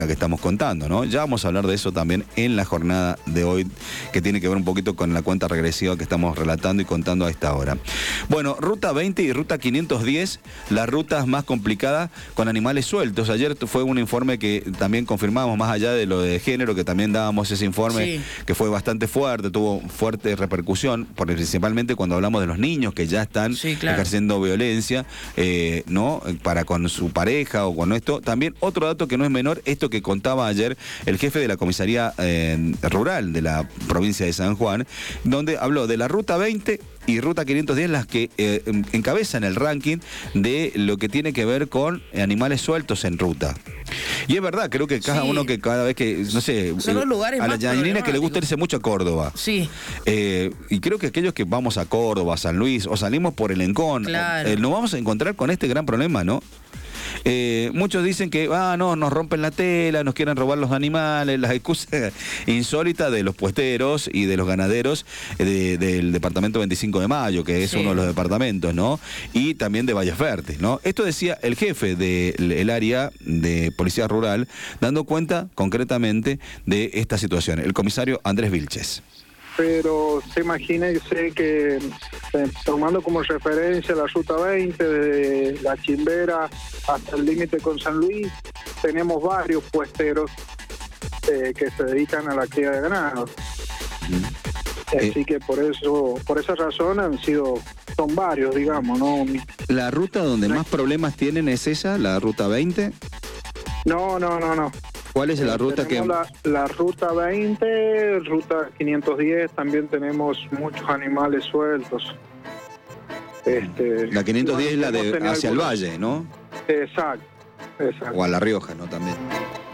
que estamos contando, ¿no? Ya vamos a hablar de eso también en la jornada de hoy, que tiene que ver un poquito con la cuenta regresiva que estamos relatando y contando a esta hora. Bueno, Ruta 20 y Ruta 510, las rutas más complicadas con animales sueltos. Ayer fue un informe que también confirmamos, más allá de lo de género, que también dábamos ese informe, sí, que fue bastante fuerte, tuvo fuerte repercusión, principalmente cuando hablamos de los niños que ya están, sí, claro, ejerciendo violencia, ¿no? Para con su pareja o con esto. También otro dato que no es menor, esto que contaba ayer el jefe de la comisaría rural de la provincia de San Juan, donde habló de la Ruta 20 y Ruta 510, las que encabezan el ranking de lo que tiene que ver con animales sueltos en ruta. Y es verdad, creo que cada uno que cada vez que, no sé, son los lugares a la Yanina que le gusta irse mucho a Córdoba. Sí. Y creo que aquellos que vamos a Córdoba, a San Luis, o salimos por el Encón, claro, nos vamos a encontrar con este gran problema, ¿no? Muchos dicen que no, nos rompen la tela, nos quieren robar los animales, las excusas insólitas de los puesteros y de los ganaderos del departamento 25 de Mayo, que es, sí, uno de los departamentos, ¿no? Y también de Valle Fértil, ¿no? Esto decía el jefe del área de policía rural, dando cuenta concretamente de esta situación, el comisario Andrés Vilches. Pero se imagínense que, tomando como referencia la Ruta 20, de la Chimbera hasta el límite con San Luis, tenemos varios puesteros que se dedican a la cría de ganado. Así que por esa razón son varios, digamos, ¿no? ¿La ruta donde más problemas tienen es esa, la Ruta 20? No. ¿Cuál es la ruta que...? La Ruta 20, Ruta 510, también tenemos muchos animales sueltos. La 510 es la de hacia el valle, ¿no? Exacto. O a La Rioja, ¿no? También.